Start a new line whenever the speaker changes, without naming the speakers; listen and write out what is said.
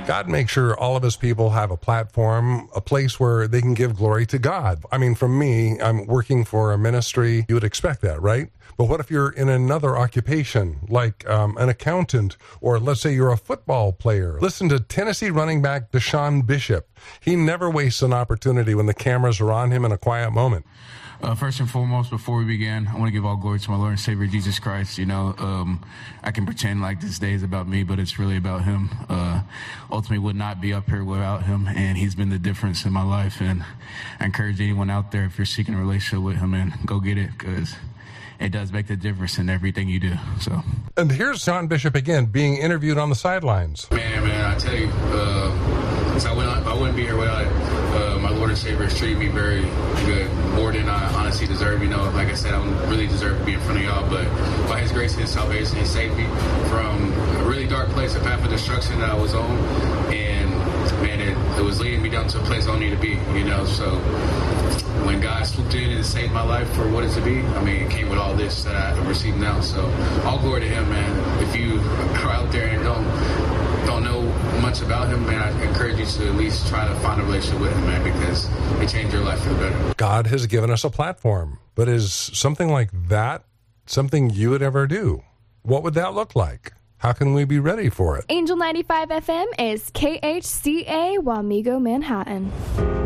God makes sure all of his people have a platform, a place where they can give glory to God. I mean, from me, I'm working for a ministry. You would expect that, right? But what if you're in another occupation, like an accountant, or let's say you're a football player? Listen to Tennessee running back Deshaun Bishop. He never wastes an opportunity when the cameras are on him in a quiet moment.
First and foremost, before we begin, I want to give all glory to my Lord and Savior, Jesus Christ. I can pretend like this day is about me, but it's really about him. Ultimately would not be up here without him, and he's been the difference in my life. And I encourage anyone out there, if you're seeking a relationship with him, man, go get it, because it does make the difference in everything you do. So.
And here's John Bishop again, being interviewed on the sidelines.
Man, I tell you, I wouldn't be here without it. My Lord and Savior has treated me very good, more than I honestly deserve. Like I said, I don't really deserve to be in front of y'all, but by his grace and his salvation, he saved me from a really dark place, a path of destruction that I was on, and man, it was leading me down to a place I don't need to be, so when God swooped in and saved my life for what it to be, it came with all this that I received now, so all glory to him, man. If you are out there and don't know much about him, man, I encourage you to at least try to find a relationship with him, man, because it changed your life for the better.
God has given us a platform, but is something like that something you would ever do? What would that look like? How can we be ready for it?
Angel 95 FM is KHCA Wamego, Manhattan.